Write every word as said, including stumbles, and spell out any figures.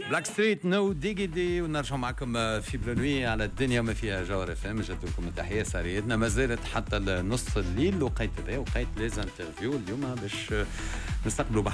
بلاك ستريت نو ديجي دي، ونرجع معكم في بلانوي على الدنيا ما فيها جوهر اف ام. جد لكم التحيه، سريتنا ما زالت حتى نص الليل، وقيت هذا وقيت ليز انترفيو اليوم باش نستقبلوا